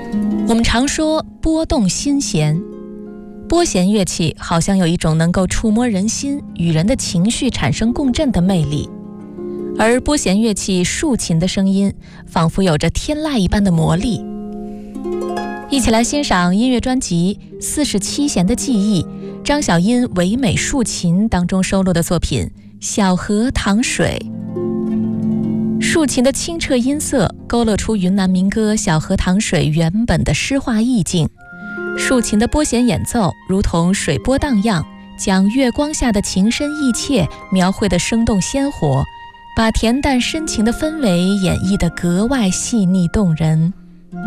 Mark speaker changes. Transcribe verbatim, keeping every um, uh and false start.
Speaker 1: 我们常说拨动心弦，拨弦乐器好像有一种能够触摸人心，与人的情绪产生共振的魅力。而拨弦乐器竖琴的声音仿佛有着天籁一般的魔力。一起来欣赏音乐专辑《四十七弦的记忆》，张小音唯美竖琴当中收录的作品《小河淌水》。竖琴的清澈音色勾勒出云南民歌《小河淌水》原本的诗化意境。竖琴的拨弦演奏如同水波荡漾，将月光下的情深意切描绘得生动鲜活，把恬淡深情的氛围演绎得格外细腻动人。